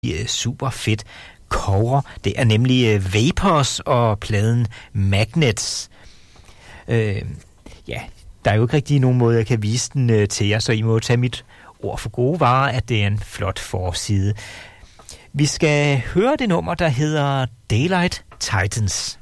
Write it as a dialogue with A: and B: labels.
A: super fedt cover. Det er nemlig Vapors og pladen Magnets. Ja, der er jo ikke rigtig nogen måde, jeg kan vise den til jer, så I må tage mit ord for gode varer, at det er en flot forside. Vi skal høre det nummer, der hedder Daylight Titans.